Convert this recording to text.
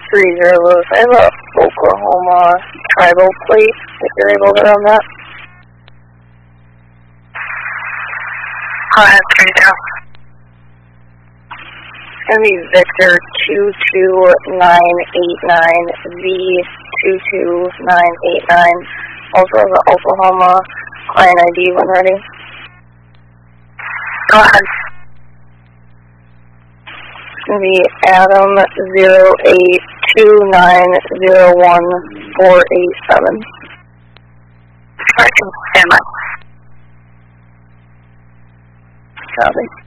30 Lewis. I have a Oklahoma tribal plate, if you're able to run that. Go ahead, 30. It's going to be Victor 22989 V 22989. Also have an Oklahoma client ID when ready. Go ahead. It's going to be Adam 082901487. Stand by. Copy.